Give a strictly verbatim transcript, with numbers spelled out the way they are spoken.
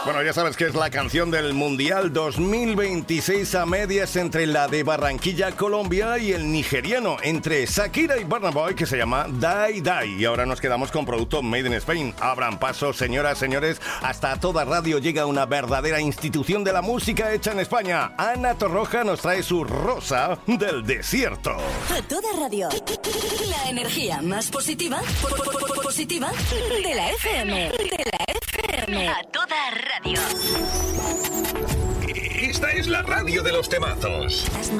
Bueno, ya sabes que es la canción del Mundial dos mil veintiséis a medias entre la de Barranquilla, Colombia, y el nigeriano, entre Shakira y Burna Boy, que se llama Die Die. Y ahora nos quedamos con producto Made in Spain. Abran paso, señoras, señores. Hasta toda radio llega una verdadera institución de la música hecha en España. Ana Torroja nos trae su Rosa del Desierto. A toda radio. La energía más positiva, positiva de la F M. De la F M. A toda radio. Esta es la radio de los temazos.